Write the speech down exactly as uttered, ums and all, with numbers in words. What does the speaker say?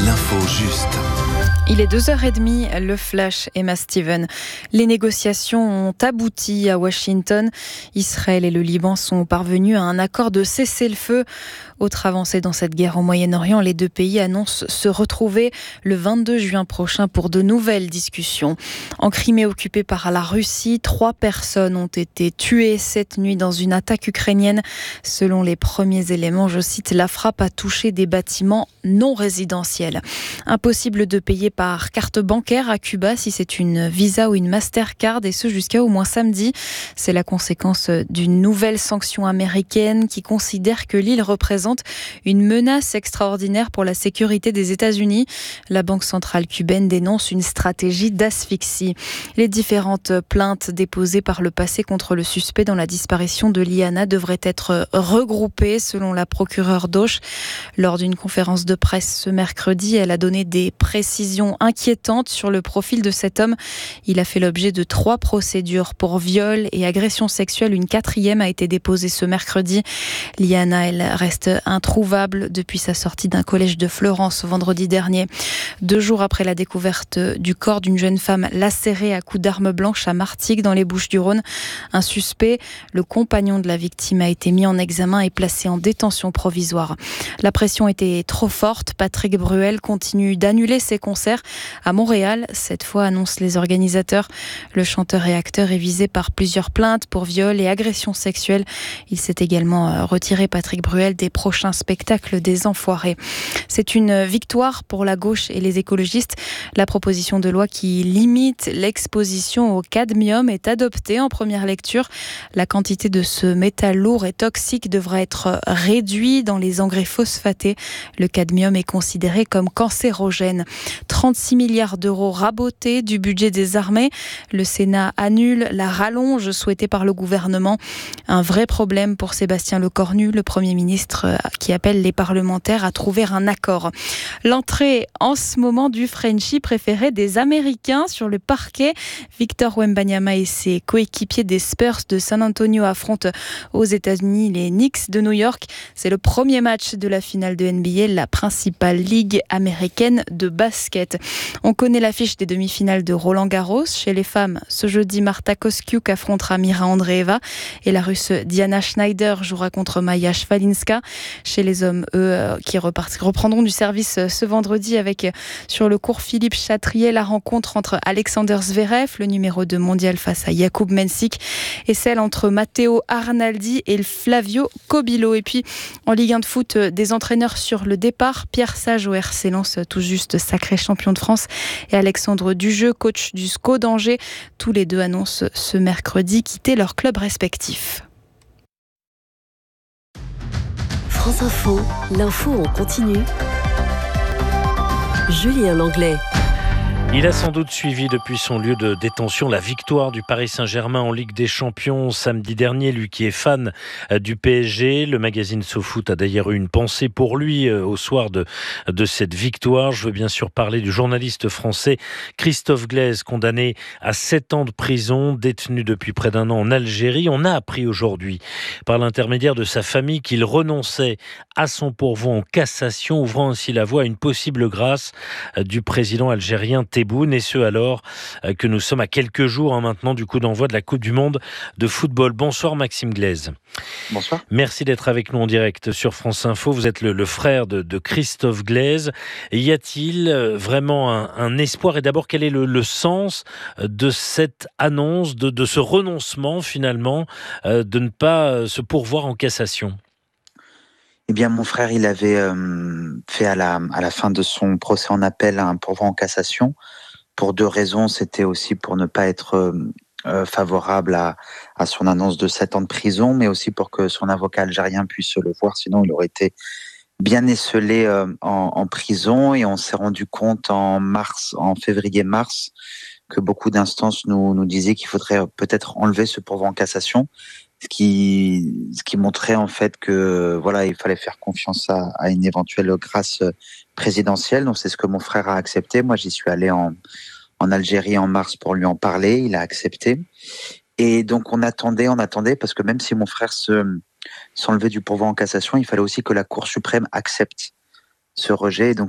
l'info juste. Il est deux heures trente, le flash, Emma Steven. Les négociations ont abouti à Washington. Israël et le Liban sont parvenus à un accord de cessez-le-feu. Autre avancée dans cette guerre au Moyen-Orient, les deux pays annoncent se retrouver le vingt-deux juin prochain pour de nouvelles discussions. En Crimée occupée par la Russie, trois personnes ont été tuées cette nuit dans une attaque ukrainienne. Selon les premiers éléments, je cite, la frappe a touché des bâtiments non résidentiels. Impossible de payer par carte bancaire à Cuba si c'est une Visa ou une Mastercard, et ce jusqu'à au moins samedi. C'est la conséquence d'une nouvelle sanction américaine qui considère que l'île représente une menace extraordinaire pour la sécurité des États-Unis. La Banque centrale cubaine dénonce une stratégie d'asphyxie. Les différentes plaintes déposées par le passé contre le suspect dans la disparition de Liana devraient être regroupées selon la procureure d'Auch. Lors d'une conférence de presse ce mercredi, elle a donné des précisions inquiétantes sur le profil de cet homme. Il a fait l'objet de trois procédures pour viol et agression sexuelle. Une quatrième a été déposée ce mercredi. Liana, elle reste introuvable depuis sa sortie d'un collège de Florence vendredi dernier. Deux jours après la découverte du corps d'une jeune femme lacérée à coups d'arme blanche à Martigues dans les Bouches-du-Rhône, un suspect, le compagnon de la victime, a été mis en examen et placé en détention provisoire. La pression était trop forte. Patrick Bruel continue d'annuler ses concerts à Montréal. Cette fois, annoncent les organisateurs. Le chanteur et acteur est visé par plusieurs plaintes pour viol et agression sexuelle. Il s'est également retiré, Patrick Bruel, des prochains spectacles des Enfoirés. C'est une victoire pour la gauche et les écologistes. La proposition de loi qui limite l'exposition au cadmium est adoptée en première lecture. La quantité de ce métal lourd et toxique devra être réduite dans les engrais phosphatés. Le cadmium est considéré comme cancérogène. trente-six milliards d'euros rabotés du budget des armées. Le Sénat annule la rallonge souhaitée par le gouvernement. Un vrai problème pour Sébastien Lecornu, le Premier ministre, qui appelle les parlementaires à trouver un accord. L'entrée en ce moment du Frenchie préféré des Américains sur le parquet. Victor Wembanyama et ses coéquipiers des Spurs de San Antonio affrontent aux États-Unis les Knicks de New York. C'est le premier match de la finale de N B A, la principale ligue américaine de basket. On connaît l'affiche des demi-finales de Roland-Garros. Chez les femmes, ce jeudi, Marta Kostyuk affrontera Mira Andreeva et la Russe Diana Schneider jouera contre Maya Shvalinska. Chez les hommes, eux, qui repart- reprendront du service ce vendredi avec sur le court Philippe Chatrier la rencontre entre Alexander Zverev, le numéro deux mondial, face à Jakub Mensik, et celle entre Matteo Arnaldi et Flavio Cobillo. Et puis en Ligue un de foot, des entraîneurs sur le départ. Pierre Sage au R C Lens, tout juste sacré champion de France, et Alexandre Dujeu, coach du S C O d'Angers. Tous les deux annoncent ce mercredi quitter leur club respectif. France Info, l'info en continu. Julien Langlais. Il a sans doute suivi depuis son lieu de détention la victoire du Paris Saint-Germain en Ligue des Champions samedi dernier. Lui qui est fan du P S G, le magazine SoFoot a d'ailleurs eu une pensée pour lui au soir de, de cette victoire. Je veux bien sûr parler du journaliste français Christophe Glaise, condamné à sept ans de prison, détenu depuis près d'un an en Algérie. On a appris aujourd'hui, par l'intermédiaire de sa famille, qu'il renonçait à son pourvoi en cassation, ouvrant ainsi la voie à une possible grâce du président algérien Tebboune, et ce alors que nous sommes à quelques jours hein, maintenant du coup d'envoi de la Coupe du Monde de football. Bonsoir Maxime Glaise. Bonsoir. Merci d'être avec nous en direct sur France Info. Vous êtes le, le frère de, de Christophe Glaise. Y a-t-il vraiment un, un espoir, et d'abord quel est le, le sens de cette annonce, de, de ce renoncement finalement, euh, de ne pas se pourvoir en cassation? Eh bien, mon frère, il avait euh, fait à la, à la fin de son procès en appel un pourvoi en cassation pour deux raisons. C'était aussi pour ne pas être euh, favorable à, à son annonce de sept ans de prison, mais aussi pour que son avocat algérien puisse le voir. Sinon, il aurait été bien esselé euh, en, en prison. Et on s'est rendu compte en mars, en février-mars, que beaucoup d'instances nous, nous disaient qu'il faudrait peut-être enlever ce pourvoi en cassation. Ce qui, ce qui montrait en fait que voilà, il fallait faire confiance à, à une éventuelle grâce présidentielle. Donc c'est ce que mon frère a accepté. Moi, j'y suis allé en, en Algérie en mars pour lui en parler. Il a accepté. Et donc on attendait, on attendait, parce que même si mon frère se, s'enlevait du pourvoi en cassation, il fallait aussi que la Cour suprême accepte ce rejet. Donc